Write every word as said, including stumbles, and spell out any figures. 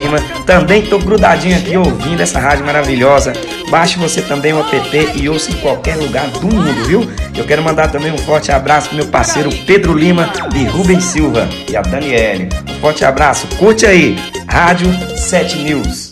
Lima. Também tô grudadinho aqui ouvindo essa rádio maravilhosa. Baixe você também o app e ouça em qualquer lugar do mundo, viu? Eu quero mandar também um forte abraço pro meu parceiro Pedro Lima e Rubens Silva e a Daniele. Um forte abraço, curte aí, Rádio sete News.